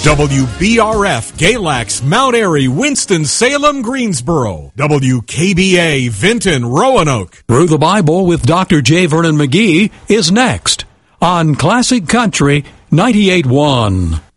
WBRF, Galax, Mount Airy, Winston-Salem, Greensboro. WKBA, Vinton, Roanoke. Through the Bible with Dr. J. Vernon McGee is next on Classic Country 98.1.